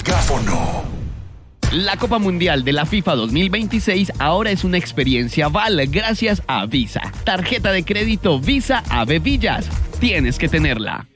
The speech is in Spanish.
megáfono. La Copa Mundial de la FIFA 2026 ahora es una experiencia VAL gracias a Visa. Tarjeta de crédito Visa Ave Villas. Tienes que tenerla.